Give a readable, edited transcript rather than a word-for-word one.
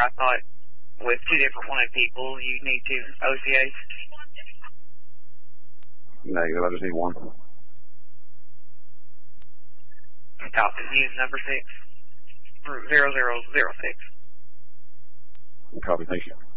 I thought with two different wanted people, you need two OCAs. Negative, I just need one. Copy. Use number 6 for 0006. Copy, thank you.